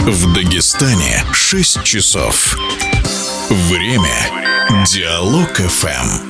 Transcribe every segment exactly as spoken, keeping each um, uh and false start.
В Дагестане шесть часов. Время Диалог эф эм.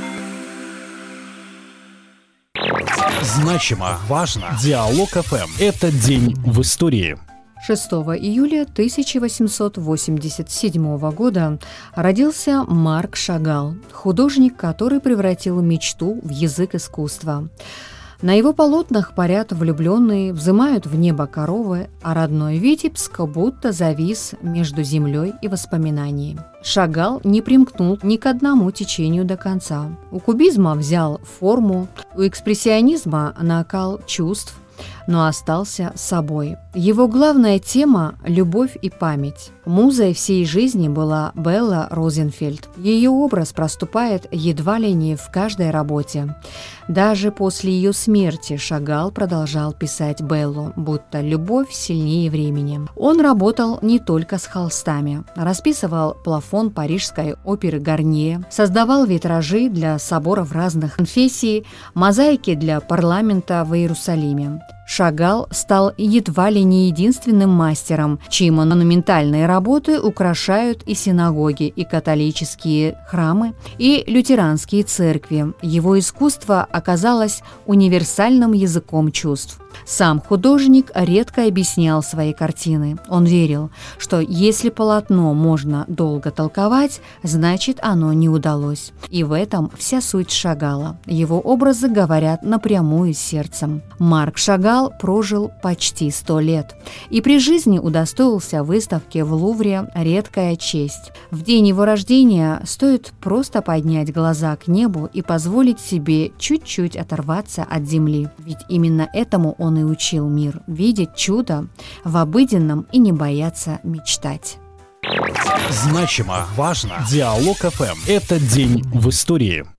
Значимо, важно. Диалог эф эм. Это день в истории. шестого июля тысяча восемьсот восемьдесят седьмого года родился Марк Шагал, художник, который превратил мечту в язык искусства. На его полотнах парят влюбленные, взымают в небо коровы, а родной Витебск будто завис между землей и воспоминанием. Шагал не примкнул ни к одному течению до конца. У кубизма взял форму, у экспрессионизма накал чувств, но остался собой. Его главная тема – любовь и память. Музой всей жизни была Белла Розенфельд. Ее образ проступает едва ли не в каждой работе. Даже после ее смерти Шагал продолжал писать Беллу, будто любовь сильнее времени. Он работал не только с холстами. Расписывал плафон Парижской оперы Гарнье, создавал витражи для соборов разных конфессий, мозаики для парламента в Иерусалиме. Шагал стал едва ли не единственным мастером, чьи монументальные работы украшают и синагоги, и католические храмы, и лютеранские церкви. Его искусство оказалось универсальным языком чувств. Сам художник редко объяснял свои картины. Он верил, что если полотно можно долго толковать, значит оно не удалось. И в этом вся суть Шагала. Его образы говорят напрямую с сердцем. Марк Шагал прожил почти сто лет и при жизни удостоился выставки в Лувре «Редкая честь». В день его рождения стоит просто поднять глаза к небу и позволить себе чуть-чуть оторваться от земли. Ведь именно этому он и учил мир – видеть чудо в обыденном и не бояться мечтать. Значимо, важно. Диалог эф эм. Это день в истории.